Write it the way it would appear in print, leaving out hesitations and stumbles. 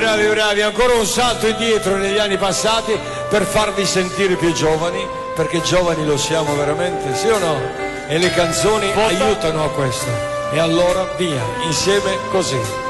bravi, bravi, ancora un salto indietro negli anni passati per farvi sentire più giovani, perché giovani lo siamo veramente, sì o no? E le canzoni aiutano a questo. E allora via, insieme così.